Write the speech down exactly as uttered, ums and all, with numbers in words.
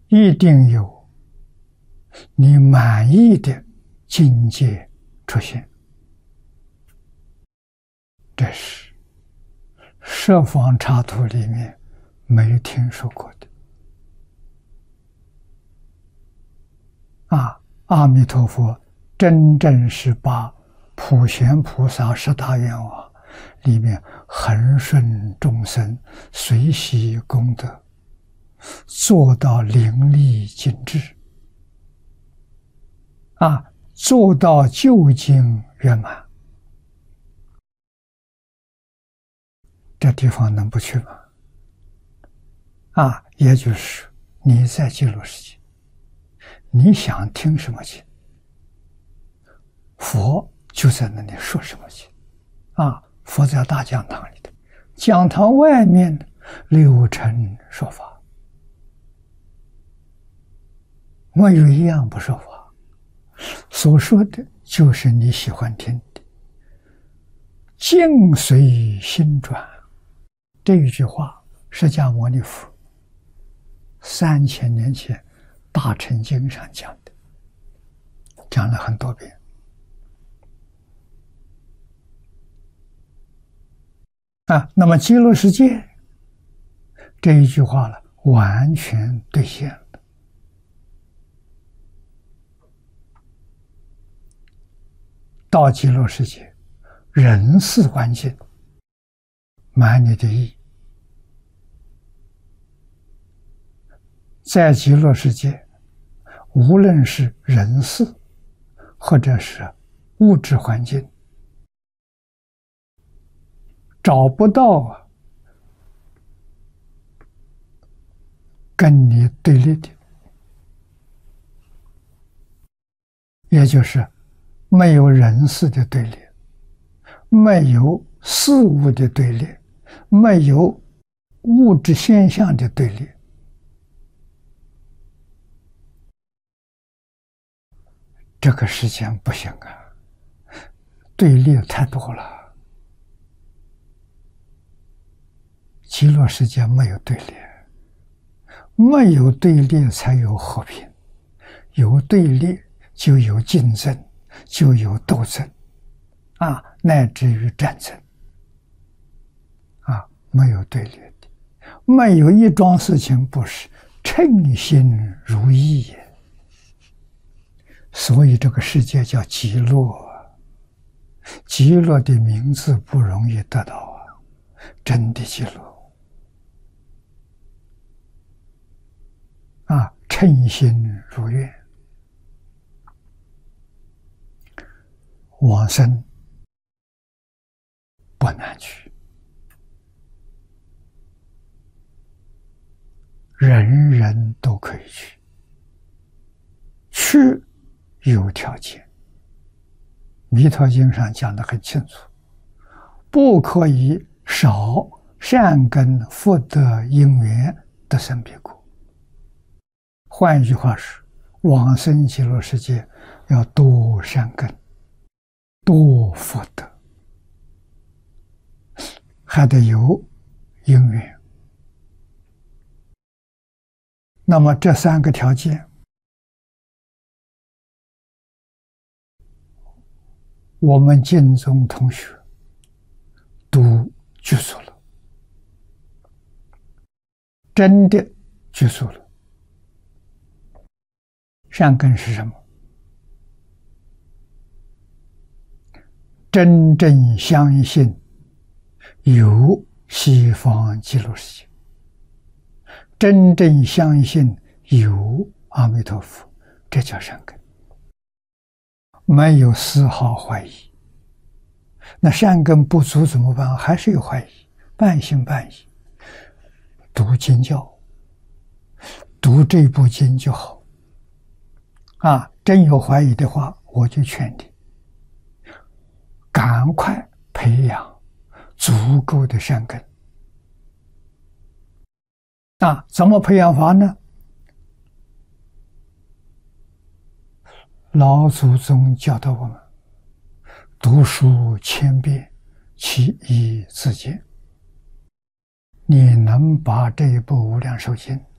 一定有你满意的境界出现。这是十方刹土里面没听说过的。啊，阿弥陀佛真正是把普贤菩萨十大愿望里面恒顺众生、随喜功德做到淋漓尽致，啊，做到究竟圆满。这地方能不去吗？啊，也就是你在极乐世界，你想听什么经，佛就在那里说什么经。啊，佛在大讲堂里的，讲堂外面六尘说法，没有一样不说法，所说的就是你喜欢听的，境随心转。这一句话，释迦牟尼佛三千年前大乘经上讲的，讲了很多遍。啊，那么极乐世界这一句话了，完全兑现了。到极乐世界，人事环境满你的意。在极乐世界，无论是人事或者是物质环境，找不到跟你对立的，也就是没有人事的对立，没有事物的对立，没有物质现象的对立。这个世界不行啊，对立太多了。极乐世界没有对立，没有对立才有和平，有对立就有竞争，就有斗争，啊，乃至于战争。啊，没有对立的，没有一桩事情不是称心如意也。所以这个世界叫极乐，极乐的名字不容易得到啊，真的极乐啊，称心如愿，往生不难去，人人都可以去，去有条件，弥陀经上讲得很清楚，不可以少善根福德因缘得生彼国。换一句话是，往生极乐世界要多善根，多福德，还得有因缘。那么这三个条件，我们净宗同学都具足了，真的具足了。善根是什么？真正相信有西方极乐世界，真正相信有阿弥陀佛，这叫善根。没有丝毫怀疑。那善根不足怎么办？还是有怀疑，半信半疑。读经教，读这部经就好。啊，真有怀疑的话，我就劝你赶快培养足够的善根。啊，怎么培养法呢？老祖宗教导我们，读书千遍，其义自见。你能把这一部《无量寿经》